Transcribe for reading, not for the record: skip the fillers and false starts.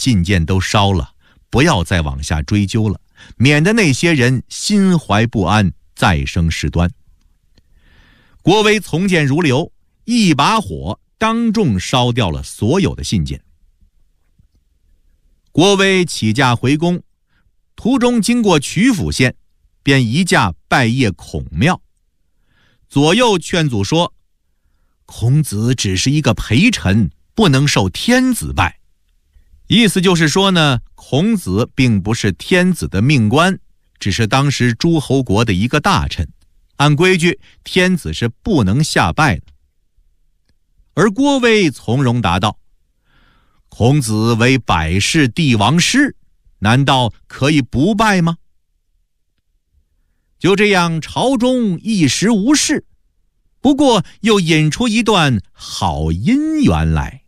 信件都烧了，不要再往下追究了，免得那些人心怀不安，再生事端。郭威从谏如流，一把火当众烧掉了所有的信件。郭威起驾回宫，途中经过曲阜县，便移驾拜谒孔庙。左右劝阻说，孔子只是一个陪臣，不能受天子拜。意思就是说呢，孔子并不是天子的命官，只是当时诸侯国的一个大臣，按规矩天子是不能下拜的。而郭威从容答道，孔子为百世帝王师，难道可以不拜吗？就这样，朝中一时无事，不过又引出一段好姻缘来。